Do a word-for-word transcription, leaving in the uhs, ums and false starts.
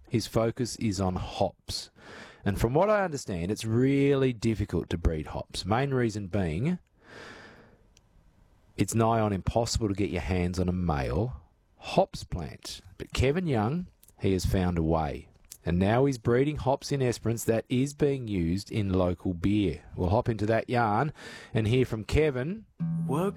his focus is on hops. And from what I understand, it's really difficult to breed hops. Main reason being, it's nigh on impossible to get your hands on a male hops plant. But Kevin Young, he has found a way. And now he's breeding hops in Esperance that is being used in local beer. We'll hop into that yarn and hear from Kevin. Work